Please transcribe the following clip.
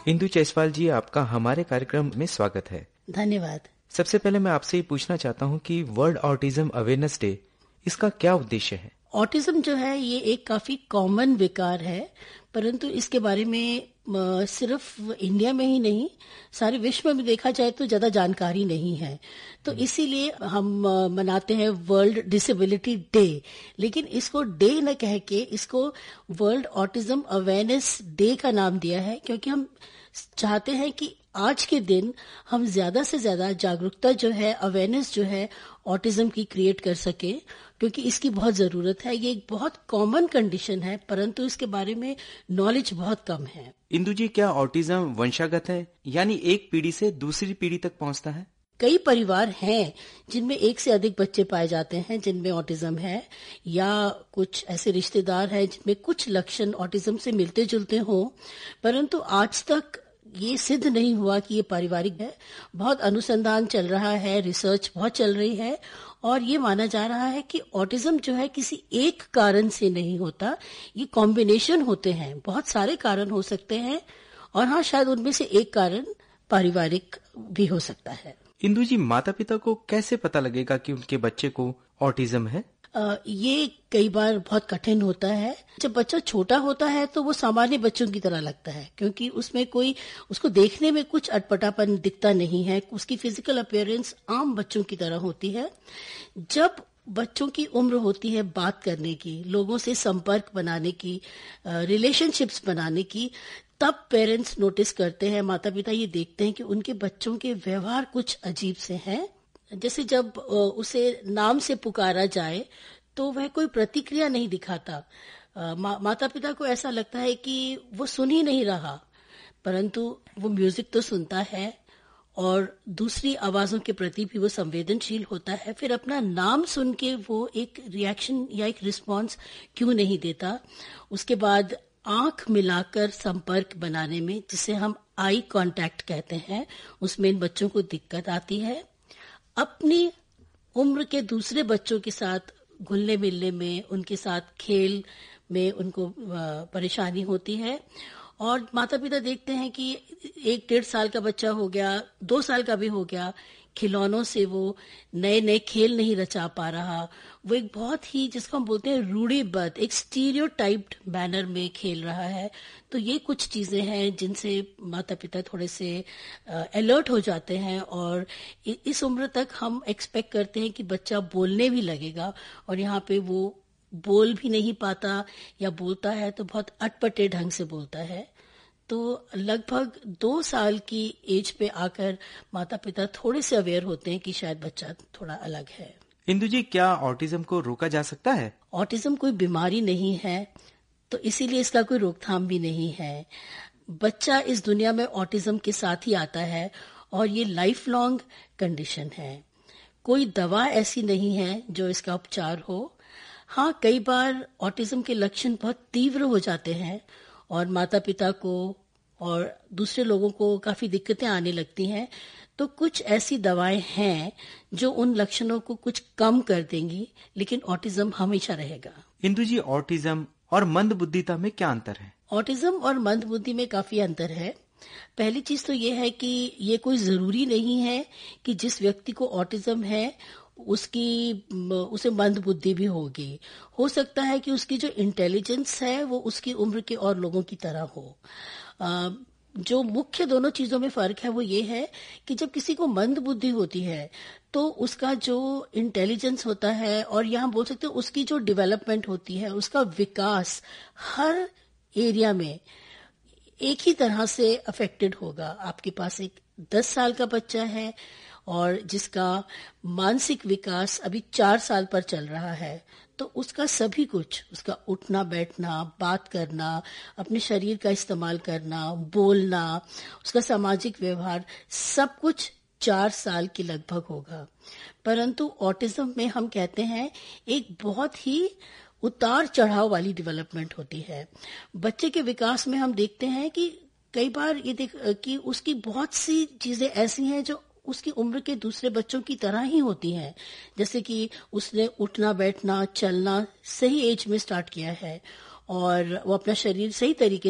इंदु जायसवाल जी, आपका हमारे कार्यक्रम में स्वागत है। धन्यवाद। सबसे पहले मैं आपसे ये पूछना चाहता हूँ कि वर्ल्ड ऑटिज्म अवेयरनेस डे, इसका क्या उद्देश्य है? ऑटिज्म जो है ये एक काफी कॉमन विकार है, परंतु इसके बारे में सिर्फ इंडिया में ही नहीं, सारे विश्व में भी देखा जाए तो ज्यादा जानकारी नहीं है। तो इसीलिए हम मनाते हैं वर्ल्ड डिसेबिलिटी डे, लेकिन इसको डे न कह के इसको वर्ल्ड ऑटिज्म अवेयरनेस डे का नाम दिया है, क्योंकि हम चाहते हैं कि आज के दिन हम ज्यादा से ज्यादा जागरूकता जो है, अवेयरनेस जो है ऑटिज्म की क्रिएट कर सके, क्योंकि इसकी बहुत जरूरत है। ये एक बहुत कॉमन कंडीशन है, परंतु इसके बारे में नॉलेज बहुत कम है। इंदु जी, क्या ऑटिज्म वंशागत है, यानी एक पीढ़ी से दूसरी पीढ़ी तक पहुंचता है? कई परिवार हैं जिनमें एक से अधिक बच्चे पाए जाते हैं जिनमें ऑटिज्म है, या कुछ ऐसे रिश्तेदार हैं जिनमें कुछ लक्षण ऑटिज्म से मिलते जुलते हों, परंतु आज तक ये सिद्ध नहीं हुआ कि ये पारिवारिक है। बहुत अनुसंधान चल रहा है, रिसर्च बहुत चल रही है, और ये माना जा रहा है कि ऑटिज्म जो है किसी एक कारण से नहीं होता, ये कॉम्बिनेशन होते हैं, बहुत सारे कारण हो सकते हैं, और हाँ, शायद उनमें से एक कारण पारिवारिक भी हो सकता है। इंदु जी, माता पिता को कैसे पता लगेगा कि उनके बच्चे को ऑटिज्म है? ये कई बार बहुत कठिन होता है। जब बच्चा छोटा होता है तो वो सामान्य बच्चों की तरह लगता है, क्योंकि उसमें कोई, उसको देखने में कुछ अटपटापन दिखता नहीं है, उसकी फिजिकल अपीयरेंस आम बच्चों की तरह होती है। जब बच्चों की उम्र होती है बात करने की, लोगों से संपर्क बनाने की, रिलेशनशिप्स बनाने की, तब पेरेंट्स नोटिस करते हैं, माता पिता ये देखते हैं कि उनके बच्चों के व्यवहार कुछ अजीब से हैं। जैसे जब उसे नाम से पुकारा जाए तो वह कोई प्रतिक्रिया नहीं दिखाता। माता पिता को ऐसा लगता है कि वो सुन ही नहीं रहा, परंतु वो म्यूजिक तो सुनता है और दूसरी आवाजों के प्रति भी वो संवेदनशील होता है। फिर अपना नाम सुन के वो एक रिएक्शन या एक रिस्पॉन्स क्यों नहीं देता? उसके बाद आंख मिलाकर संपर्क बनाने में, जिसे हम आई कांटेक्ट कहते हैं, उसमें इन बच्चों को दिक्कत आती है। अपनी उम्र के दूसरे बच्चों के साथ घुलने मिलने में, उनके साथ खेल में उनको परेशानी होती है। और माता पिता देखते हैं कि 1-1.5 साल का बच्चा हो गया, 2 साल का भी हो गया, खिलौनों से वो नए नए खेल नहीं रचा पा रहा, वो एक बहुत ही, जिसको हम बोलते हैं रूढ़िबद्ध, एक स्टीरियोटाइप्ड मैनर में खेल रहा है। तो ये कुछ चीजें हैं जिनसे माता पिता थोड़े से अलर्ट हो जाते हैं, और इस उम्र तक हम एक्सपेक्ट करते हैं कि बच्चा बोलने भी लगेगा, और यहाँ पे वो बोल भी नहीं पाता, या बोलता है तो बहुत अटपटे ढंग से बोलता है। तो लगभग 2 साल की एज पे आकर माता पिता थोड़े से अवेयर होते हैं कि शायद बच्चा थोड़ा अलग है। इंदु जी, क्या ऑटिज्म को रोका जा सकता है? ऑटिज्म कोई बीमारी नहीं है, तो इसीलिए इसका कोई रोकथाम भी नहीं है। बच्चा इस दुनिया में ऑटिज्म के साथ ही आता है, और ये लाइफ लॉन्ग कंडीशन है। कोई दवा ऐसी नहीं है जो इसका उपचार हो। हाँ, कई बार ऑटिज्म के लक्षण बहुत तीव्र हो जाते हैं और माता पिता को और दूसरे लोगों को काफी दिक्कतें आने लगती हैं, तो कुछ ऐसी दवाएं हैं जो उन लक्षणों को कुछ कम कर देंगी, लेकिन ऑटिज्म हमेशा रहेगा। इंदु जी, ऑटिज्म और मंदबुद्धिता में क्या अंतर है? ऑटिज्म और मंदबुद्धि में काफी अंतर है। पहली चीज तो ये है कि ये कोई जरूरी नहीं है कि जिस व्यक्ति को ऑटिज्म है उसे मंद बुद्धि भी होगी। हो सकता है कि उसकी जो इंटेलिजेंस है वो उसकी उम्र के और लोगों की तरह हो। जो मुख्य दोनों चीजों में फर्क है वो ये है कि जब किसी को मंद बुद्धि होती है तो उसका जो इंटेलिजेंस होता है, और यहाँ बोल सकते हैं उसकी जो डेवलपमेंट होती है, उसका विकास हर एरिया में एक ही तरह से अफेक्टेड होगा। आपके पास एक 10 साल का बच्चा है और जिसका मानसिक विकास अभी 4 साल पर चल रहा है, तो उसका सभी कुछ, उसका उठना बैठना, बात करना, अपने शरीर का इस्तेमाल करना, बोलना, उसका सामाजिक व्यवहार, सब कुछ 4 साल के लगभग होगा। परंतु ऑटिज्म में हम कहते हैं एक बहुत ही उतार चढ़ाव वाली डेवलपमेंट होती है। बच्चे के विकास में हम देखते हैं कि कई बार कि उसकी बहुत सी चीजें ऐसी हैं जो उसकी उम्र के दूसरे बच्चों की तरह ही होती हैं। जैसे कि उसने उठना बैठना चलना सही एज में स्टार्ट किया है, और वो अपना शरीर सही तरीके